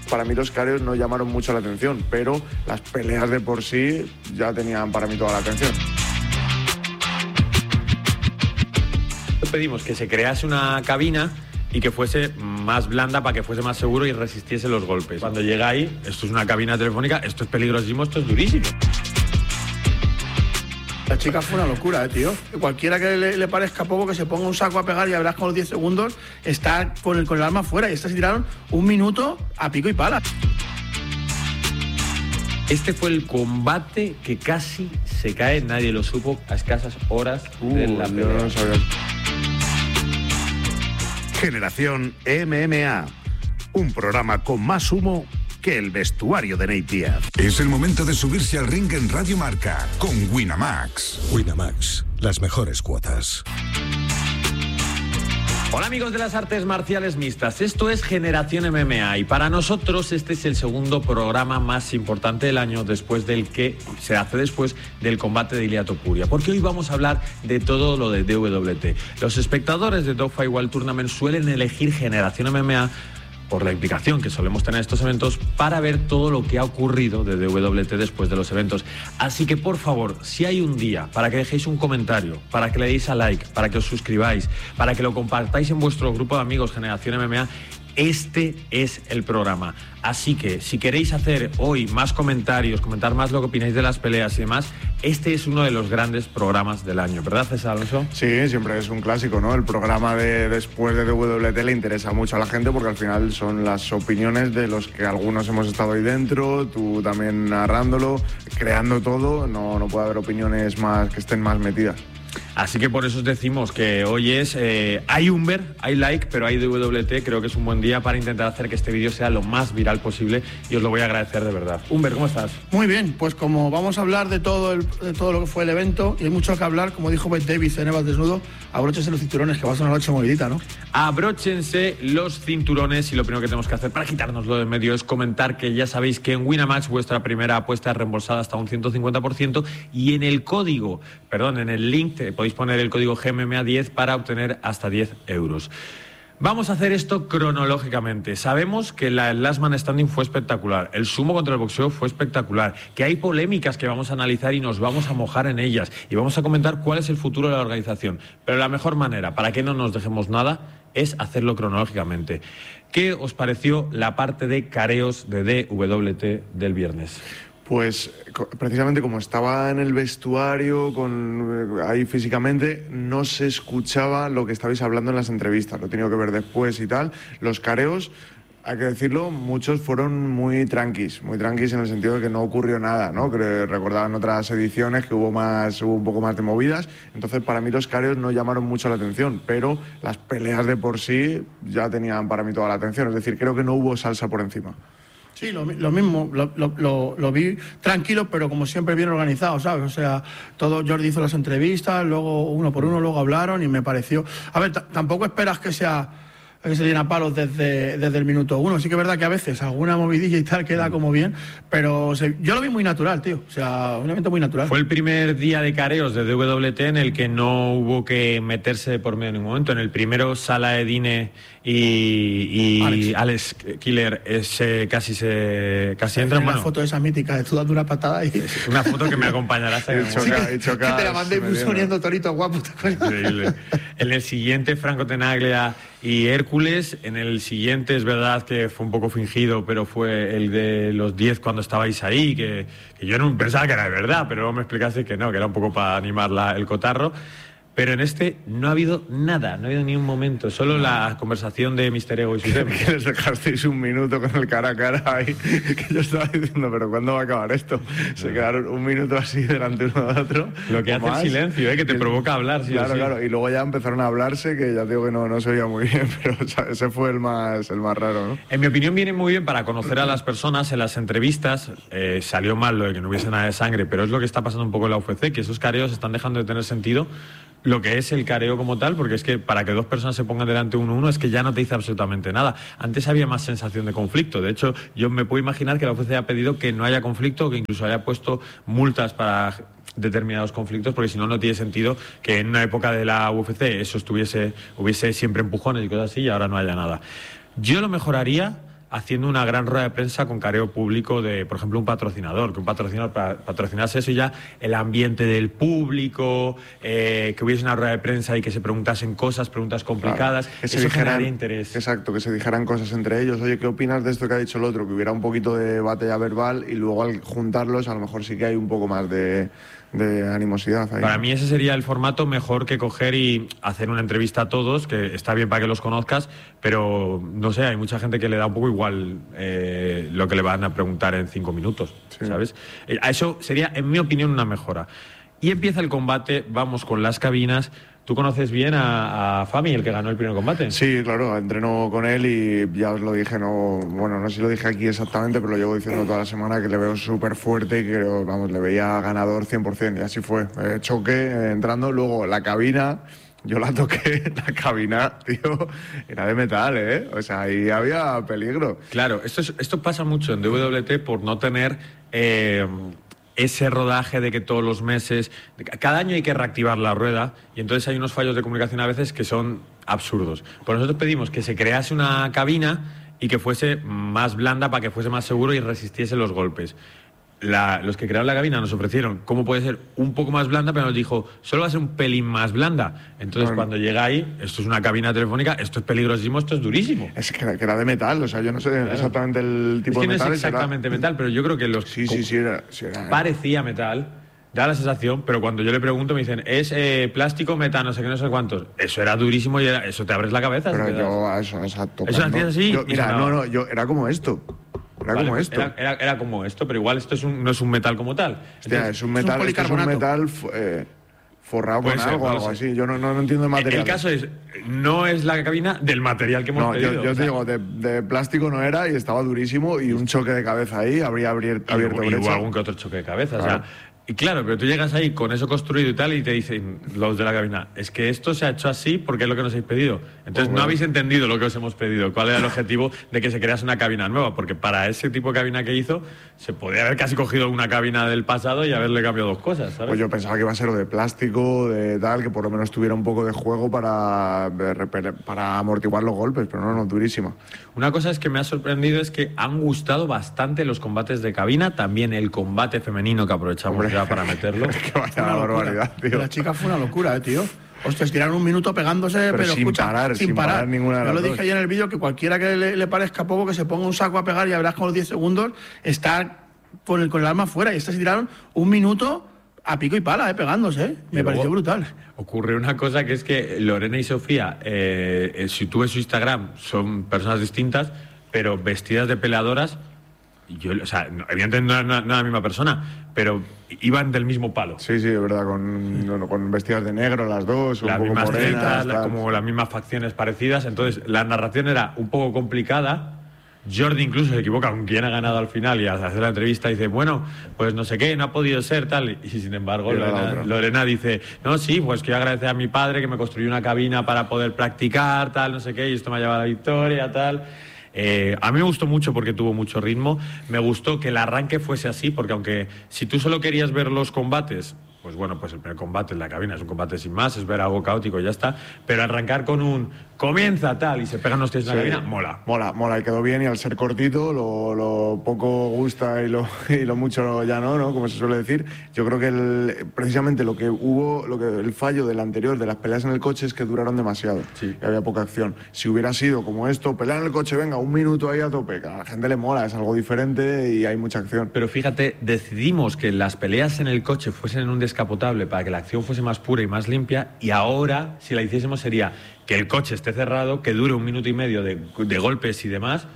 Para mí los careos no llamaron mucho la atención, pero las peleas de por sí ya tenían para mí toda la atención. Pedimos que se crease una cabina y que fuese más blanda para que fuese más seguro y resistiese los golpes. Cuando llega ahí, esto es una cabina telefónica, esto es peligrosísimo, esto es durísimo. La chica fue una locura, tío. Cualquiera que le parezca poco, que se ponga un saco a pegar y ya verás con los 10 segundos está con el arma fuera. Y estas se tiraron 1 minuto a pico y pala. Este fue el combate que casi se cae, nadie lo supo, a escasas horas de la pelea. Yo no sabía. Generación MMA, un programa con más humo que el vestuario de Nate Diaz. Es el momento de subirse al ring en Radio Marca con Winamax. Winamax, las mejores cuotas. Hola amigos de las artes marciales mixtas, esto es Generación MMA y para nosotros este es el segundo programa más importante del año después del que se hace después del combate de Ilia Topuria, porque hoy vamos a hablar de todo lo de DWT. Los espectadores de Dogfight World Tournament suelen elegir Generación MMA por la implicación que solemos tener en estos eventos para ver todo lo que ha ocurrido de DWT después de los eventos. Así que por favor, si hay un día para que dejéis un comentario, para que le deis a like, para que os suscribáis, para que lo compartáis en vuestro grupo de amigos Generación MMA, este es el programa. Así que si queréis hacer hoy más comentarios, comentar más lo que opináis de las peleas y demás, este es uno de los grandes programas del año, ¿verdad, César Alonso? Sí, siempre es un clásico, ¿no? El programa de después de DWT le interesa mucho a la gente porque al final son las opiniones de los que algunos hemos estado ahí dentro, tú también narrándolo, creando todo, no puede haber opiniones más que estén más metidas. Así que por eso os decimos que hoy es, hay Humber, hay like, pero hay DWT, creo que es un buen día para intentar hacer que este vídeo sea lo más viral posible y os lo voy a agradecer de verdad. Humber, ¿cómo estás? Muy bien, pues como vamos a hablar de todo lo que fue el evento y hay mucho que hablar, como dijo Beth Davis en Evas Desnudo, abróchense los cinturones que va a ser una noche movidita, ¿no? Abróchense los cinturones y lo primero que tenemos que hacer para quitárnoslo de en medio es comentar que ya sabéis que en Winamax vuestra primera apuesta es reembolsada hasta un 150% y en el link podéis poner el código GMMA10 para obtener hasta 10 euros. Vamos a hacer esto cronológicamente. Sabemos que el Last Man Standing fue espectacular, el sumo contra el boxeo fue espectacular, que hay polémicas que vamos a analizar y nos vamos a mojar en ellas y vamos a comentar cuál es el futuro de la organización. Pero la mejor manera, para que no nos dejemos nada, es hacerlo cronológicamente. ¿Qué os pareció la parte de careos de DWT del viernes? Pues precisamente como estaba en el vestuario, ahí físicamente, no se escuchaba lo que estabais hablando en las entrevistas. Lo he tenido que ver después y tal. Los careos, hay que decirlo, muchos fueron muy tranquis en el sentido de que no ocurrió nada, ¿no? Que recordaban otras ediciones que hubo un poco más de movidas. Entonces para mí los careos no llamaron mucho la atención, pero las peleas de por sí ya tenían para mí toda la atención. Es decir, creo que no hubo salsa por encima. Sí, lo mismo, lo vi tranquilo, pero como siempre bien organizado, ¿sabes? O sea, Jordi hizo las entrevistas, luego uno por uno, luego hablaron y me pareció... A ver, tampoco esperas que se den a palos desde el minuto 1. Sí que es verdad que a veces alguna movidilla y tal queda como bien, pero yo lo vi muy natural, tío. O sea, un evento muy natural. Fue el primer día de careos de DWT en el que no hubo que meterse por medio en ningún momento. En el primero, Salah Eddine y Alex Killer casi entran. Una foto esa mítica de tú dando una patada y... Es una foto que me acompañará hasta que te la mandé poniendo toritos guapos. Increíble. En el siguiente, Franco Tenaglia y Hércules. En el siguiente es verdad que fue un poco fingido, pero fue el de los 10 cuando estabais ahí, que yo no pensaba que era de verdad, pero luego me explicaste que no, que era un poco para animar el cotarro. Pero en este no ha habido nada, no ha habido ni un momento, solo la conversación de Mr. Ego y su tema. Que les dejasteis un minuto con el cara a cara ahí, que yo estaba diciendo, pero ¿cuándo va a acabar esto? Se quedaron un minuto así delante uno de otro. Lo que hace el silencio, que te provoca hablar. Sí, claro, claro, y luego ya empezaron a hablarse, que ya digo que no se oía muy bien, pero ese fue el más raro, ¿no? En mi opinión viene muy bien para conocer a las personas. En las entrevistas salió mal lo de que no hubiese nada de sangre, pero es lo que está pasando un poco en la UFC, que esos careos están dejando de tener sentido. Lo que es el careo como tal, porque es que para que dos personas se pongan delante uno a uno es que ya no te dice absolutamente nada. Antes había más sensación de conflicto. De hecho, yo me puedo imaginar que la UFC ha pedido que no haya conflicto o que incluso haya puesto multas para determinados conflictos, porque si no, no tiene sentido que en una época de la UFC hubiese siempre empujones y cosas así y ahora no haya nada. Yo lo mejoraría haciendo una gran rueda de prensa con careo público de, por ejemplo, un patrocinador, que un patrocinador patrocinase eso, y ya el ambiente del público, que hubiese una rueda de prensa y que se preguntasen cosas, preguntas complicadas, claro, que se eso dijeran, generaría interés. Exacto, que se dijeran cosas entre ellos. Oye, ¿qué opinas de esto que ha dicho el otro? Que hubiera un poquito de batalla verbal y luego al juntarlos a lo mejor sí que hay un poco más de animosidad ahí. Para mí ese sería el formato mejor que coger y hacer una entrevista a todos, que está bien para que los conozcas, pero no sé, hay mucha gente que le da un poco igual lo que le van a preguntar en 5 minutos, sí. ¿Sabes? A eso sería, en mi opinión, una mejora. Y empieza el combate, vamos con las cabinas. ¿Tú conoces bien a Fami, el que ganó el primer combate? Sí, claro, entreno con él y ya os lo dije, no sé si lo dije aquí exactamente, pero lo llevo diciendo toda la semana, que le veo súper fuerte y que, vamos, le veía ganador 100%, y así fue. Choque entrando, luego la cabina, yo la toqué, la cabina, tío, era de metal, ¿eh? O sea, ahí había peligro. Claro, esto pasa mucho en WWT por no tener ese rodaje de que todos los meses, cada año hay que reactivar la rueda, y entonces hay unos fallos de comunicación a veces que son absurdos. Por nosotros pedimos que se crease una cabina y que fuese más blanda para que fuese más seguro y resistiese los golpes. Los que crearon la cabina nos ofrecieron cómo puede ser un poco más blanda, pero nos dijo, solo va a ser un pelín más blanda. Entonces, cuando llega ahí, esto es una cabina telefónica, esto es peligrosísimo, esto es durísimo. Es que era de metal, o sea, yo no sé exactamente el tipo de metal. Es que no es exactamente metal, pero yo creo que los... Sí, era. Parecía metal, da la sensación, pero cuando yo le pregunto me dicen, es plástico, metal, no sé qué, no sé cuántos. Eso era durísimo y eso te abres la cabeza. Pero yo, eso, exacto. ¿Eso hacías así? Mira, yo era como esto. Era como esto. Era como esto, pero igual esto no es un metal como tal. Hostia, es un metal forrado con algo así. Yo no entiendo el material. El caso es, no es la cabina del material que hemos pedido. Yo te digo, de plástico no era y estaba durísimo, y un choque de cabeza ahí habría abierto brecha. Y algún que otro choque de cabeza, claro. O sea, y claro, pero tú llegas ahí con eso construido y tal, y te dicen los de la cabina, es que esto se ha hecho así porque es lo que nos habéis pedido. Entonces no habéis entendido lo que os hemos pedido, cuál era el objetivo de que se crease una cabina nueva, porque para ese tipo de cabina que hizo, se podía haber casi cogido una cabina del pasado y haberle cambiado 2 cosas, ¿sabes? Pues yo pensaba que iba a ser de plástico, de tal, que por lo menos tuviera un poco de juego para amortiguar los golpes, pero no, durísima. Una cosa es que me ha sorprendido es que han gustado bastante los combates de cabina, también el combate femenino que aprovechamos ya para meterlo. Es que vaya barbaridad, tío. La chica fue una locura, tío. Hostia, tiraron un minuto pegándose, pero sin parar ninguna de las dos. Yo lo dos. dije ayer en el vídeo, que cualquiera que le parezca poco, que se ponga un saco a pegar y ya verás con los 10 segundos está con el alma fuera. Y estas se tiraron un minuto a pico y pala, pegándose, ¿eh? Me pareció brutal. Ocurre una cosa, que es que Lorena y Sofía, si tú ves su Instagram, son personas distintas, pero vestidas de peleadoras. O sea, evidentemente no era la misma persona, pero iban del mismo palo. Sí, es verdad, con vestidas de negro las dos, las un poco mismas morenas, tretas, como las mismas facciones parecidas. Entonces, la narración era un poco complicada. Jordi incluso se equivoca con quién ha ganado al final, y al hacer la entrevista dice, bueno, pues no sé qué, no ha podido ser, tal. Y sin embargo, Lorena dice, no, sí, pues quiero agradecer a mi padre que me construyó una cabina para poder practicar, tal, no sé qué, y esto me ha llevado a la victoria, tal. A mí me gustó mucho porque tuvo mucho ritmo. Me gustó que el arranque fuese así, porque aunque si tú solo querías ver los combates, pues bueno, pues el primer combate en la cabina es un combate sin más, es ver algo caótico y ya está. Pero arrancar con un comienza tal y se pegan los tíos en la cabina, mola. Y quedó bien, y al ser cortito, lo poco gusta y lo mucho ya no, como se suele decir. Yo creo que precisamente el fallo del anterior, de las peleas en el coche, es que duraron demasiado. Sí. Y había poca acción. Si hubiera sido como esto, pelear en el coche, venga, 1 minuto ahí a tope, a la gente le mola, es algo diferente y hay mucha acción. Pero fíjate, decidimos que las peleas en el coche fuesen en un descapotable para que la acción fuese más pura y más limpia, y ahora, si la hiciésemos, sería que el coche esté cerrado, que dure 1 minuto y medio de golpes y demás,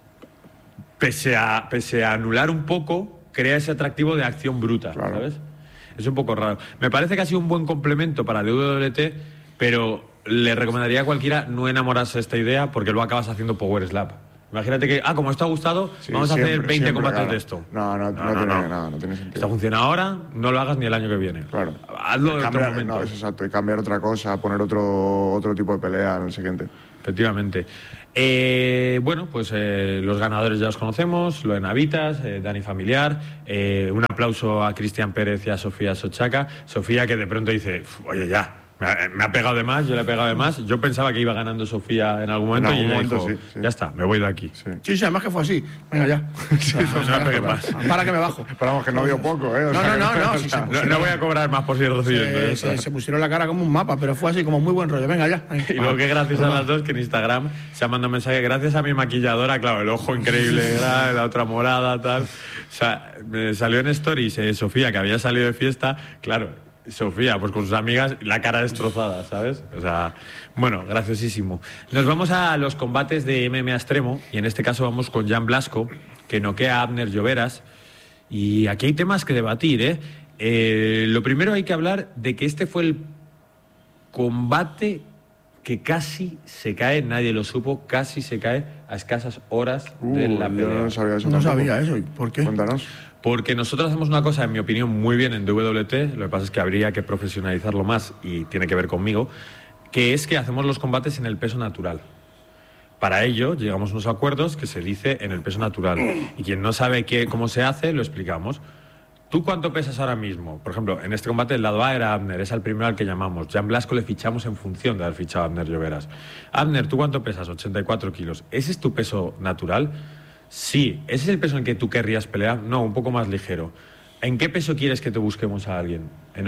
pese a anular un poco, crea ese atractivo de acción bruta, claro. ¿Sabes? Es un poco raro. Me parece que ha sido un buen complemento para WWT, pero le recomendaría a cualquiera no enamorarse de esta idea, porque luego acabas haciendo Power Slap. Imagínate que, como esto ha gustado, vamos a hacer 20 combates de esto. No tiene sentido. Esto funciona ahora, no lo hagas ni el año que viene. Claro. Hazlo en otro momento. No, es exacto, y cambiar otra cosa, poner otro tipo de pelea en el siguiente. Efectivamente. Bueno, pues los ganadores ya los conocemos, Lorena Vitas, Dani Familiar. Un aplauso a Cristian Pérez y a Sofía Sochaca. Sofía, que de pronto dice, oye, ya, Me ha pegado de más, yo le he pegado de más. Yo pensaba que iba ganando Sofía en algún momento y ella dijo, sí. ya está, me voy de aquí. Sí, además que fue así. Venga, ya. No me pegue más. Para que me bajo. Pero vamos, que no dio poco, ¿eh? No voy a cobrar más por cierto. Se pusieron la cara como un mapa, pero fue así como muy buen rollo. Venga, ya. Y luego que gracias a las dos, que en Instagram se han mandado un mensaje, gracias a mi maquilladora, claro, el ojo increíble, la otra morada, tal. O sea, me salió en stories Sofía, que había salido de fiesta, claro. Sofía, pues con sus amigas, la cara destrozada, ¿sabes? O sea, bueno, graciosísimo. Nos vamos a los combates de MMA extremo, y en este caso vamos con Jan Blasco, que noquea a Abner Lloveras. Y aquí hay temas que debatir, ¿eh? Lo primero hay que hablar de que este fue el combate que casi se cae, nadie lo supo, casi se cae a escasas horas de la pelea. Yo no sabía eso. No sabía eso. ¿Por qué? Cuéntanos. Porque nosotros hacemos una cosa, en mi opinión, muy bien en WT, lo que pasa es que habría que profesionalizarlo más y tiene que ver conmigo, que es que hacemos los combates en el peso natural. Para ello, llegamos a unos acuerdos que se dice en el peso natural. Y quien no sabe cómo se hace, lo explicamos. ¿Tú cuánto pesas ahora mismo? Por ejemplo, en este combate el lado A era Abner, es el primero al que llamamos. Jan Blasco le fichamos en función de haber fichado a Abner Lloveras. Abner, ¿tú cuánto pesas? 84 kilos. ¿Ese es tu peso natural? Sí. ¿Ese es el peso en que tú querrías pelear? No, un poco más ligero. ¿En qué peso quieres que te busquemos a alguien? ¿En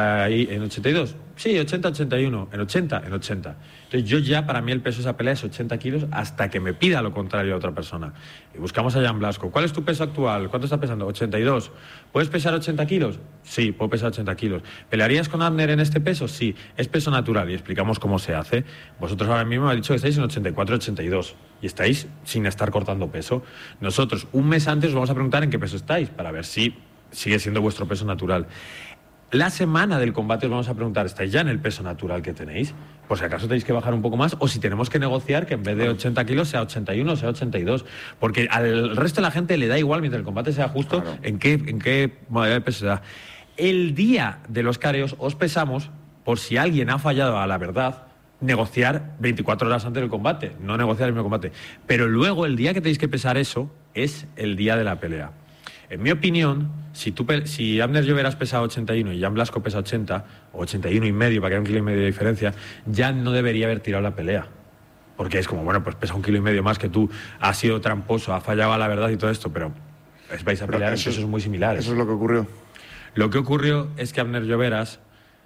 82? Sí, 80, 81. ¿En 80? En 80. Entonces yo ya, para mí el peso de esa pelea es 80 kilos hasta que me pida lo contrario a otra persona. Y buscamos a Jan Blasco. ¿Cuál es tu peso actual? ¿Cuánto está pesando? 82. ¿Puedes pesar 80 kilos? Sí, puedo pesar 80 kilos. ¿Pelearías con Abner en este peso? Sí. Es peso natural y explicamos cómo se hace. Vosotros ahora mismo me habéis dicho que estáis en 84, 82 y estáis sin estar cortando peso. Nosotros, un mes antes, os vamos a preguntar en qué peso estáis para ver si sigue siendo vuestro peso natural. La semana del combate os vamos a preguntar, ¿estáis ya en el peso natural que tenéis? Por si acaso tenéis que bajar un poco más, o si tenemos que negociar que en vez de 80 kilos sea 81 o sea 82. Porque al resto de la gente le da igual, mientras el combate sea justo, claro, en qué modalidad de peso se da. El día de los careos os pesamos, por si alguien ha fallado a la verdad, negociar 24 horas antes del combate, no negociar el mismo combate. Pero luego el día que tenéis que pesar eso es el día de la pelea. En mi opinión, si Abner Lloveras pesa 81 y Jan Blasco pesa 80, o 81 y medio, para que haya 1,5 kilos de diferencia, ya no debería haber tirado la pelea. Porque es como, bueno, pues pesa 1,5 kilos más que tú, ha sido tramposo, ha fallado a la verdad y todo esto, pero vais a pelear en pesos muy similares. Eso es lo que ocurrió. Lo que ocurrió es que Abner Lloveras,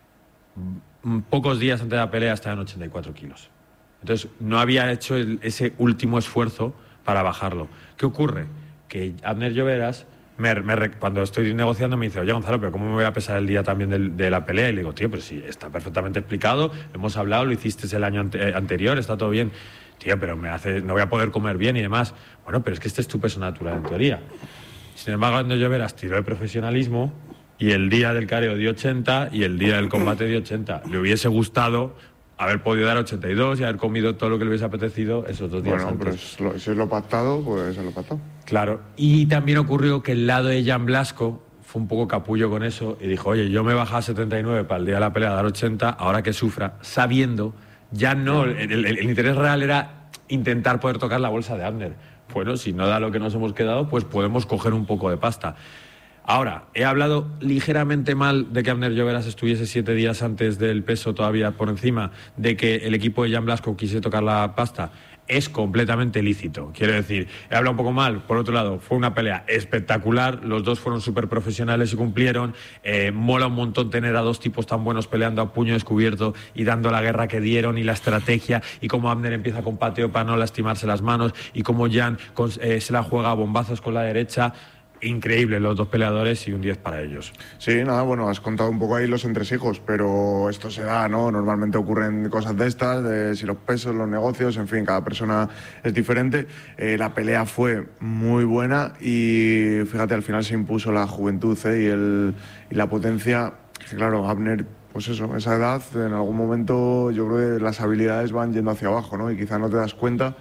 pocos días antes de la pelea, estaba en 84 kilos. Entonces, no había hecho ese último esfuerzo para bajarlo. ¿Qué ocurre? Que Abner Lloveras, cuando estoy negociando, me dice, oye, Gonzalo, pero ¿cómo me voy a pesar el día también de la pelea? Y le digo, tío, pues sí, está perfectamente explicado, hemos hablado, lo hiciste el año anterior, está todo bien. Tío, pero no voy a poder comer bien y demás. Bueno, pero es que este es tu peso natural, en teoría. Sin embargo, Abner Lloveras tiró de profesionalismo y el día del careo dio 80 y el día del combate dio 80. Le hubiese gustado haber podido dar 82 y haber comido todo lo que le hubiese apetecido esos 2 días antes. Pero si es lo pactado, pues es lo pactado. Claro. Y también ocurrió que el lado de Jan Blasco fue un poco capullo con eso y dijo, oye, yo me bajaba a 79 para el día de la pelea a dar 80, ahora que sufra, sabiendo, ya no, el interés real era intentar poder tocar la bolsa de Abner. Bueno, si no da lo que nos hemos quedado, pues podemos coger un poco de pasta. Ahora, he hablado ligeramente mal de que Abner Lloveras estuviese 7 días antes del peso todavía por encima, de que el equipo de Jan Blasco quise tocar la pasta. Es completamente lícito. Quiero decir, he hablado un poco mal. Por otro lado, fue una pelea espectacular. Los dos fueron súper profesionales y cumplieron. Mola un montón tener a dos tipos tan buenos peleando a puño descubierto y dando la guerra que dieron y la estrategia y cómo Abner empieza con pateo para no lastimarse las manos y cómo Jan se la juega a bombazos con la derecha. Increíble los dos peleadores y un 10 para ellos. Sí, nada, bueno, has contado un poco ahí los entresijos, pero esto se da, ¿no? Normalmente ocurren cosas de estas, de si los pesos, los negocios, en fin, cada persona es diferente. La pelea fue muy buena y fíjate, al final se impuso la juventud y la potencia. Claro, Abner, pues eso, esa edad, en algún momento yo creo que las habilidades van yendo hacia abajo, ¿no? Y quizá no te das cuenta,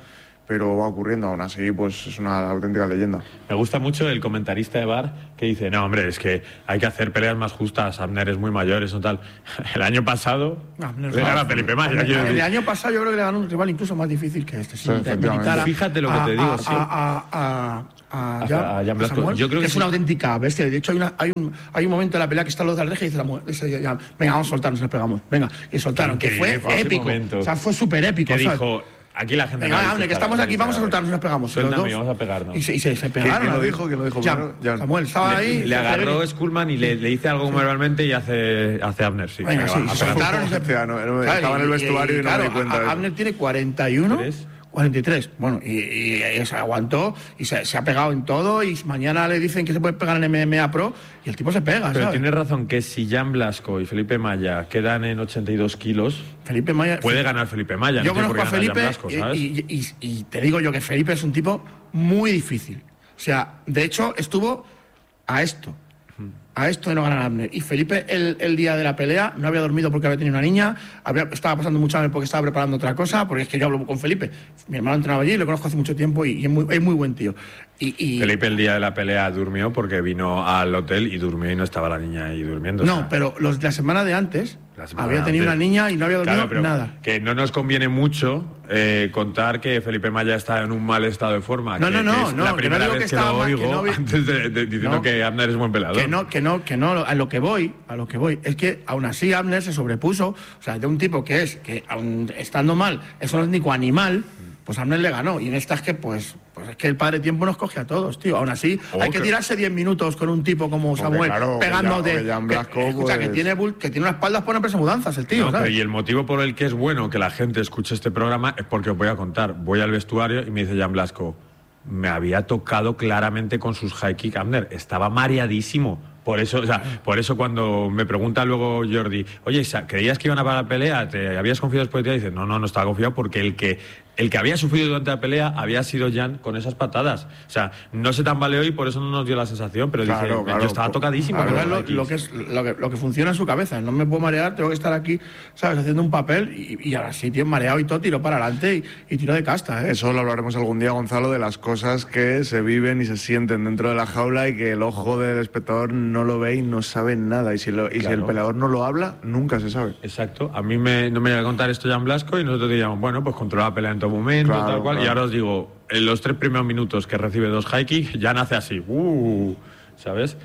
pero va ocurriendo. Aún así, pues es una auténtica leyenda. Me gusta mucho el comentarista de VAR que dice, no, hombre, es que hay que hacer peleas más justas, Abner es muy mayor, eso tal. El año pasado le ganó a Felipe Maya. El año pasado yo creo que le ganó un rival incluso más difícil que este. Fíjate lo que te digo. A Jan Blasco. Samuel, Yo creo que es una auténtica bestia. De hecho, hay un momento en la pelea que están los de Alreja y dice venga, vamos a soltarnos, nos pegamos. Venga, y soltaron, que fue épico. O sea, fue súper épico. Que dijo, aquí la gente... Venga, que estamos aquí, vamos a soltarnos, nos pegamos. Suéltame, vamos a pegarnos. Y se pegaron. ¿Quién lo dijo? ¿Quién lo dijo? Samuel estaba ahí. Le agarró Skullman y le dice algo verbalmente y hace Abner, sí. Venga, sí, se soltaron. Estaba en el vestuario y no me di cuenta. Abner tiene 41... 43. Bueno, y se aguantó y se ha pegado en todo y mañana le dicen que se puede pegar en MMA Pro y el tipo se pega, Pero ¿sabes? tienes razón que si Jan Blasco y Felipe Maya quedan en 82 kilos, Felipe Maya... puede ganar Felipe Maya. Yo no conozco a Felipe Blasco, ¿sabes? y te digo yo que Felipe es un tipo muy difícil. O sea, de hecho, estuvo a esto de no ganar a Abner. Y Felipe, el día de la pelea, no había dormido porque había tenido una niña, estaba pasando mucho hambre porque estaba preparando otra cosa, porque es que yo hablo con Felipe. Mi hermano entrenaba allí, lo conozco hace mucho tiempo y es muy buen tío. Felipe el día de la pelea durmió porque vino al hotel y durmió y no estaba la niña ahí durmiendo. No, pero la semana de antes había tenido una niña y no había dormido nada. Que no nos conviene mucho contar que Felipe Maya está en un mal estado de forma. No, la primera vez que lo oigo antes de diciendo que Abner es buen peleador. Que no, a lo que voy es que aún así Abner se sobrepuso, o sea, de un tipo que aún estando mal, es un único animal, pues Abner le ganó. Y en estas que, pues es que el padre tiempo nos coge a todos, tío. Aún así, hay que tirarse 10 minutos con un tipo como Samuel, pegando que tiene una espalda para ponerse mudanzas, el tío, ¿sabes? Y el motivo por el que es bueno que la gente escuche este programa es porque os voy a contar. Voy al vestuario y me dice Jan Blasco, me había tocado claramente con sus high kick Abner, estaba mareadísimo. Por eso cuando me pregunta luego Jordi, oye, ¿creías que iban a parar la pelea? ¿Te habías confiado después de ti? Dice, no estaba confiado porque el que había sufrido durante la pelea había sido Jan con esas patadas. O sea, no se tambaleó y por eso no nos dio la sensación, pero yo estaba tocadísimo. Lo que funciona en su cabeza, no me puedo marear, tengo que estar aquí, ¿sabes?, haciendo un papel y ahora sí, tío, mareado y todo, tiró para adelante y tiró de casta, ¿eh? Eso lo hablaremos algún día, Gonzalo, de las cosas que se viven y se sienten dentro de la jaula y que el ojo del espectador no lo ve y no sabe nada. Y si el peleador no lo habla, nunca se sabe. Exacto. A mí no me iba a contar esto Jan Blasco y nosotros diríamos, bueno, pues controla la pelea en todo momento, tal cual. Y ahora os digo, en los 3 primeros minutos que recibe 2 high kicks, ya nace así. ¿Sabes?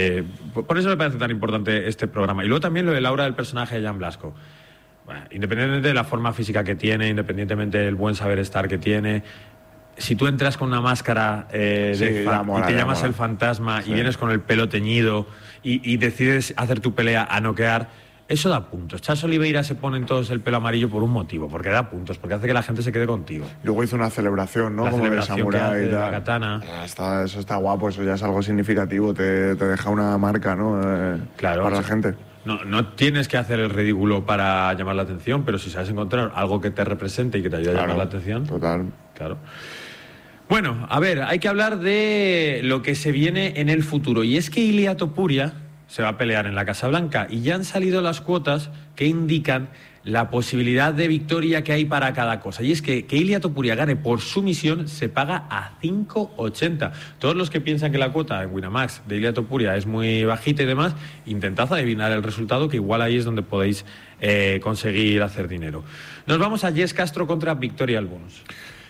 Por eso me parece tan importante este programa. Y luego también lo del aura del personaje de Jan Blasco. Bueno, independientemente de la forma física que tiene, independientemente del buen saber estar que tiene, si tú entras con una máscara y te llamas el fantasma y vienes con el pelo teñido y decides hacer tu pelea a noquear, eso da puntos. Chas Oliveira se ponen todos el pelo amarillo por un motivo, porque da puntos, porque hace que la gente se quede contigo. Luego hizo una celebración, ¿no? La como celebración de Samurai de la katana. Eso está guapo, eso ya es algo significativo, te deja una marca, ¿no? Claro, para la gente. No tienes que hacer el ridículo para llamar la atención, pero si sabes encontrar algo que te represente y que te ayude a llamar la atención. Total. Claro. Bueno, a ver, hay que hablar de lo que se viene en el futuro. Y es que Ilia Topuria se va a pelear en la Casa Blanca y ya han salido las cuotas que indican la posibilidad de victoria que hay para cada cosa. Y es que Ilia Topuria gane por sumisión se paga a 5,80. Todos los que piensan que la cuota en Winamax de Ilia Topuria es muy bajita y demás, intentad adivinar el resultado, que igual ahí es donde podéis conseguir hacer dinero. Nos vamos a Jess Castro contra Victoria Albons.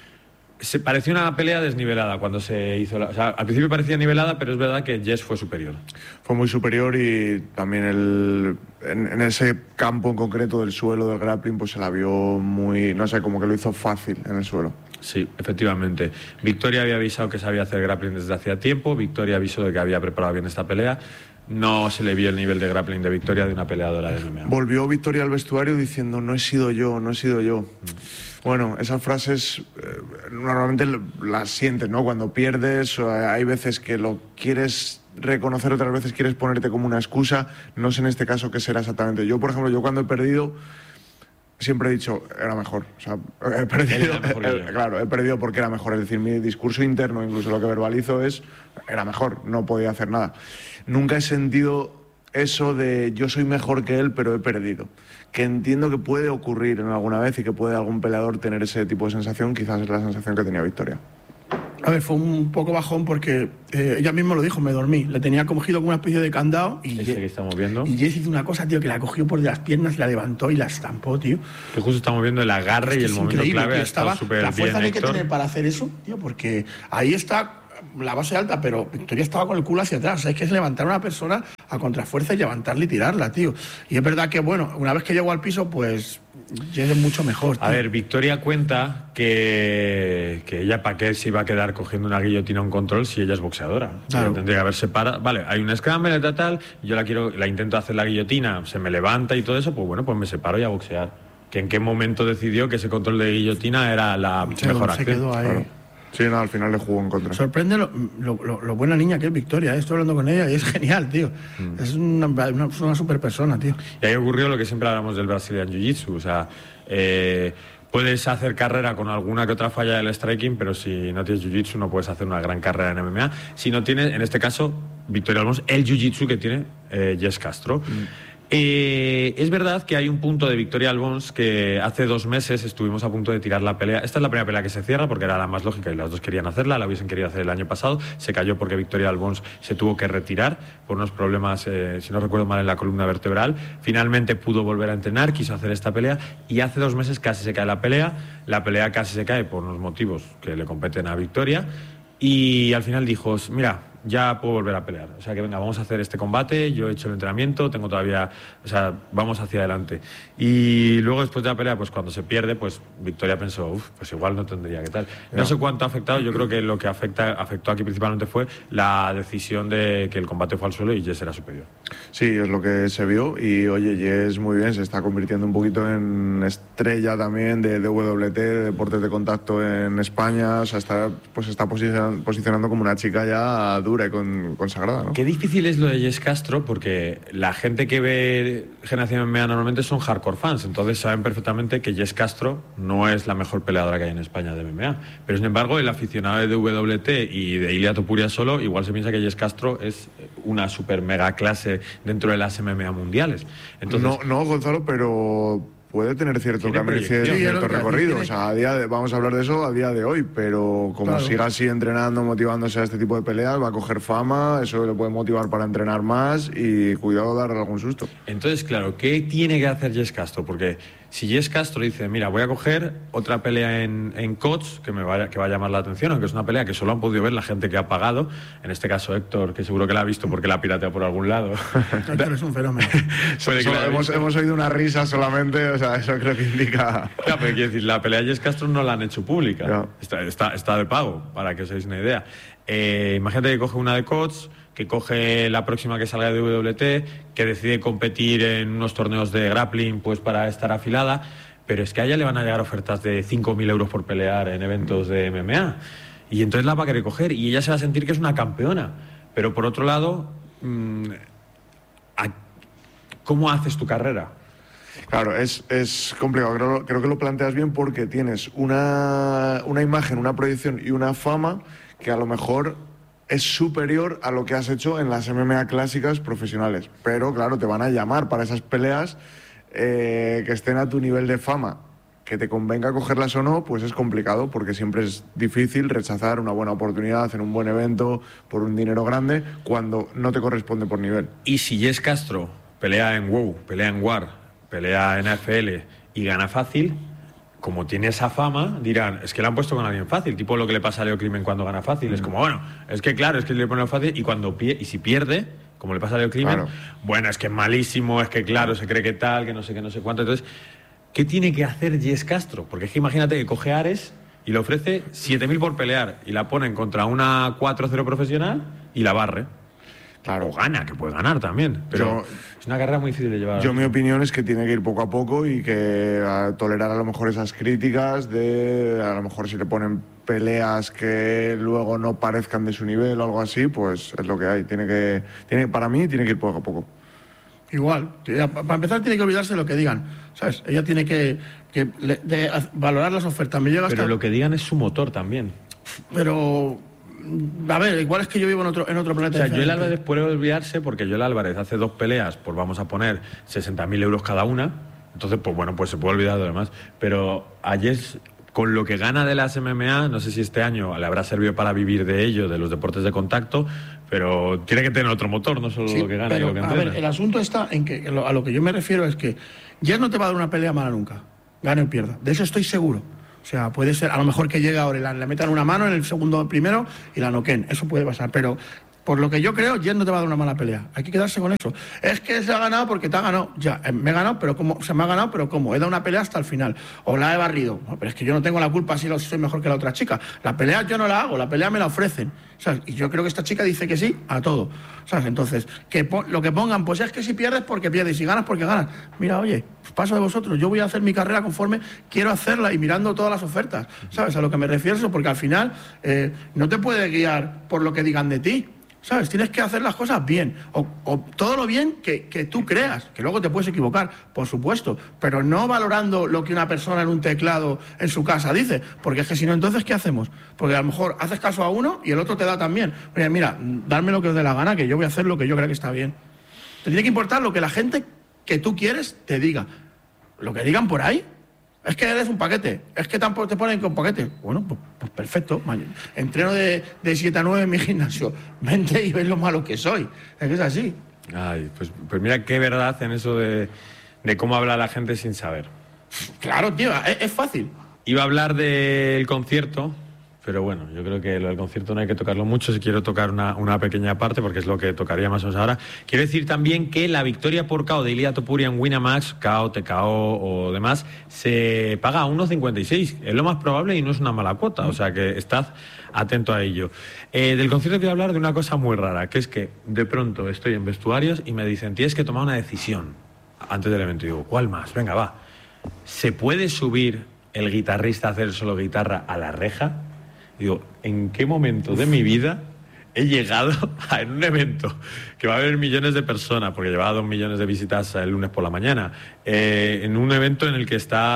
Se pareció una pelea desnivelada cuando se hizo o sea, al principio parecía nivelada, pero es verdad que Jess fue superior. Fue muy superior y también en ese campo en concreto del suelo, del grappling, pues se la vio muy, no sé, como que lo hizo fácil en el suelo. Sí, efectivamente. Victoria había avisado que sabía hacer grappling desde hacía tiempo, Victoria avisó de que había preparado bien esta pelea. No se le vio el nivel de grappling de Victoria de una peleadora de MMA. Volvió Victoria al vestuario diciendo, no he sido yo. Bueno, esas frases normalmente las sientes, ¿no? Cuando pierdes, hay veces que lo quieres reconocer, otras veces quieres ponerte como una excusa. No sé en este caso qué será exactamente. Yo, por ejemplo, cuando he perdido, siempre he dicho, era mejor. O sea, he perdido, claro, he perdido porque era mejor. Es decir, mi discurso interno, incluso lo que verbalizo es, era mejor, no podía hacer nada. Nunca he sentido eso de yo soy mejor que él, pero he perdido. Que entiendo que puede ocurrir en alguna vez y que puede algún peleador tener ese tipo de sensación, quizás es la sensación que tenía Victoria. A ver, fue un poco bajón porque ella misma lo dijo, me dormí. Le tenía cogido como una especie de candado y ese que estamos viendo. Y Jess hizo una cosa, tío, que la cogió por de las piernas, la levantó y la estampó, tío. Que justo estamos viendo el agarre y el momento clave. Tío, ha estado súper bien, la fuerza que hay que Héctor. tener para hacer eso, tío, porque ahí está la base alta, pero Victoria estaba con el culo hacia atrás. O sea, es que es levantar a una persona a contrafuerza y levantarla y tirarla, tío. Y es verdad que, bueno, una vez que llegó al piso, pues Jess es mucho mejor, tío. A ver, Victoria cuenta que ella para qué se iba a quedar cogiendo una guillotina a un control si ella es boxeadora. Claro. Tendría que haberse parado. Vale, hay un scramble, tal, yo la intento hacer la guillotina, se me levanta y todo eso, pues bueno, pues me separo y a boxear. ¿Que en qué momento decidió que ese control de guillotina era la mejor se acción? quedó ahí. Claro. Sí, no, al final le jugó en contra. Sorprende lo buena niña que es Victoria. Estoy hablando con ella y es genial, tío. Es una super persona, tío. Y ahí ocurrió lo que siempre hablamos del Brazilian Jiu-Jitsu. O sea, puedes hacer carrera con alguna que otra falla del striking, pero si no tienes Jiu-Jitsu no puedes hacer una gran carrera en MMA. Si no tienes, en este caso, Victoria Albons, el Jiu-Jitsu que tiene Jess Castro. Es verdad que hay un punto de Victoria Albons que hace 2 meses estuvimos a punto de tirar la pelea. Esta es la primera pelea que se cierra porque era la más lógica y las dos querían hacerla, la hubiesen querido hacer el año pasado. Se cayó porque Victoria Albons se tuvo que retirar por unos problemas, si no recuerdo mal, en la columna vertebral. Finalmente pudo volver a entrenar, quiso hacer esta pelea y hace 2 meses casi se cae la pelea. La pelea casi se cae por unos motivos que le competen a Victoria y al final dijo, mira, ya puedo volver a pelear. O sea que venga, vamos a hacer este combate, yo he hecho el entrenamiento, tengo todavía, o sea, vamos hacia adelante. Y luego después de la pelea, pues cuando se pierde, pues Victoria pensó, pues igual no tendría que tal. No sé cuánto ha afectado, yo creo que lo que afectó aquí principalmente fue la decisión de que el combate fue al suelo y Jess era superior. Sí, es lo que se vio y oye, Jess muy bien, se está convirtiendo un poquito en estrella también de WT, de deportes de contacto en España, o sea, está posicionando como una chica ya dura y consagrada, ¿no? Qué difícil es lo de Jess Castro porque la gente que ve Generación MMA normalmente son hardcore fans, entonces saben perfectamente que Jess Castro no es la mejor peleadora que hay en España de MMA, pero sin embargo el aficionado de WT y de Ilia Topuria solo igual se piensa que Jess Castro es una super mega clase dentro de las MMA mundiales. Entonces, No, Gonzalo, pero puede tener cierto cambio, cierto recorrido. O sea, vamos a hablar de eso a día de hoy, pero como siga así entrenando, motivándose a este tipo de peleas, va a coger fama, eso le puede motivar para entrenar más y cuidado darle algún susto. Entonces, claro, ¿qué tiene que hacer Jess Castro? Porque si Jess Castro dice, mira, voy a coger otra pelea en COTS que va a llamar la atención, aunque es una pelea que solo han podido ver la gente que ha pagado, en este caso Héctor, que seguro que la ha visto porque la ha pirateado por algún lado. Héctor es un fenómeno. Hemos oído una risa solamente, o sea, eso creo que indica... Claro, pero quiero decir, la pelea de Jess Castro no la han hecho pública, está de pago, para que os hagáis una idea. Imagínate que coge una de COTS, que coge la próxima que salga de WT, que decide competir en unos torneos de grappling pues para estar afilada, pero es que a ella le van a llegar ofertas de 5.000 euros por pelear en eventos de MMA y entonces la va a querer coger y ella se va a sentir que es una campeona, pero por otro lado, ¿cómo haces tu carrera? Claro, es complicado, creo que lo planteas bien porque tienes una imagen, una proyección y una fama que a lo mejor es superior a lo que has hecho en las MMA clásicas profesionales. Pero claro, te van a llamar para esas peleas que estén a tu nivel de fama. Que te convenga cogerlas o no, pues es complicado porque siempre es difícil rechazar una buena oportunidad en un buen evento por un dinero grande cuando no te corresponde por nivel. Y si Jess Castro pelea en WoW, pelea en WAR, pelea en AFL y gana fácil, como tiene esa fama, dirán, es que la han puesto con alguien fácil, tipo lo que le pasa a Leo Crimen cuando gana fácil. Es como, bueno, es que claro, es que le pone fácil y si pierde, como le pasa a Leo Crimen, claro, bueno, es que es malísimo, es que claro, se cree que tal, que no sé cuánto. Entonces, ¿qué tiene que hacer Jess Castro? Porque es que imagínate que coge a Ares y le ofrece 7.000 por pelear y la ponen contra una 4-0 profesional y la barre. Claro, gana, que puede ganar también, pero es una carrera muy difícil de llevar. Mi opinión es que tiene que ir poco a poco y que tolerar a lo mejor esas críticas de a lo mejor si le ponen peleas que luego no parezcan de su nivel o algo así, pues es lo que hay. Para mí tiene que ir poco a poco. Igual, para empezar tiene que olvidarse de lo que digan, ¿sabes? Ella tiene que valorar las ofertas. Pero lo que digan es su motor también. Pero A ver, igual es que yo vivo en otro planeta. O sea, Joel Álvarez puede olvidarse porque Joel Álvarez hace 2 peleas, pues vamos a poner 60.000 euros cada una. Entonces, pues bueno, pues se puede olvidar de lo demás. Pero ayer, con lo que gana de las MMA, no sé si este año le habrá servido para vivir de ello, de los deportes de contacto, pero tiene que tener otro motor, no solo lo que gana y lo que entrena. A ver, el asunto está en que a lo que yo me refiero es que Jet no te va a dar una pelea mala nunca, gane o pierda. De eso estoy seguro. O sea, puede ser, a lo mejor que llegue ahora y le metan una mano en el segundo primero y la noqueen. Eso puede pasar, pero por lo que yo creo, Jet no te va a dar una mala pelea. Hay que quedarse con eso. Es que se ha ganado porque te ha ganado. Ya, me he ganado, pero ¿cómo? Se me ha ganado, pero ¿cómo? He dado una pelea hasta el final. O la he barrido. No, pero es que yo no tengo la culpa si soy mejor que la otra chica. La pelea yo no la hago, la pelea me la ofrecen. ¿Sabes? Y yo creo que esta chica dice que sí a todo. ¿Sabes? Entonces, lo que pongan, pues es que si pierdes porque pierdes, y si ganas porque ganas. Mira, oye, pues paso de vosotros. Yo voy a hacer mi carrera conforme quiero hacerla y mirando todas las ofertas. ¿Sabes? A lo que me refiero eso, porque al final no te puedes guiar por lo que digan de ti. ¿Sabes? Tienes que hacer las cosas bien, o todo lo bien que tú creas, que luego te puedes equivocar, por supuesto, pero no valorando lo que una persona en un teclado en su casa dice, porque es que si no, entonces, ¿qué hacemos? Porque a lo mejor haces caso a uno y el otro te da también. Oye, mira, darme lo que os dé la gana, que yo voy a hacer lo que yo creo que está bien. Te tiene que importar lo que la gente que tú quieres te diga. Lo que digan por ahí. Es que eres un paquete, es que tampoco te ponen con paquete. Bueno, pues perfecto. Entreno de 7 a 9 en mi gimnasio. Vente y ves lo malo que soy. Es que es así. Ay, pues mira qué verdad en eso de cómo habla la gente sin saber. Claro, tío, es fácil. Iba a hablar del concierto, pero bueno, yo creo que lo del concierto no hay que tocarlo mucho. Si quiero tocar una pequeña parte, porque es lo que tocaría más o menos ahora. Quiero decir también que la victoria por KO de Ilia Topuria en Winamax, KO, TKO o demás, se paga a 1,56. Es lo más probable y no es una mala cuota. O sea que estad atento a ello. Del concierto quiero hablar de una cosa muy rara, que es que de pronto estoy en vestuarios y me dicen, tienes que tomar una decisión antes del evento. Y digo, ¿cuál más? Venga, va. ¿Se puede subir el guitarrista a hacer solo guitarra a la reja? Digo, ¿en qué momento de mi vida he llegado en un evento que va a haber millones de personas, porque llevaba 2 millones de visitas el lunes por la mañana, en un evento en el que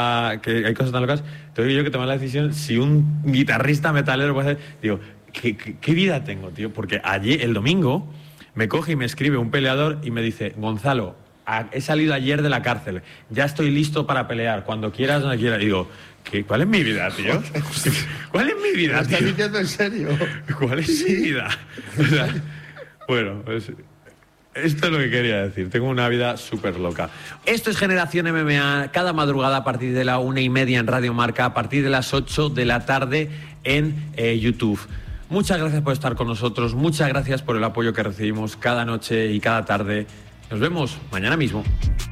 hay cosas tan locas, tengo yo que tomar la decisión si un guitarrista metalero puede hacer? Digo, ¿qué vida tengo, tío? Porque ayer, el domingo, me coge y me escribe un peleador y me dice, Gonzalo, he salido ayer de la cárcel, ya estoy listo para pelear, cuando quieras, donde quieras. Y digo, ¿cuál es mi vida, tío? ¿Cuál es mi vida, tío? ¿Estás diciendo en serio? ¿Cuál es mi vida? O sea, bueno, pues esto es lo que quería decir. Tengo una vida súper loca. Esto es Generación MMA, cada madrugada a partir de la 1:30 en Radio Marca, a partir de las 8 de la tarde en YouTube. Muchas gracias por estar con nosotros, muchas gracias por el apoyo que recibimos cada noche y cada tarde. Nos vemos mañana mismo.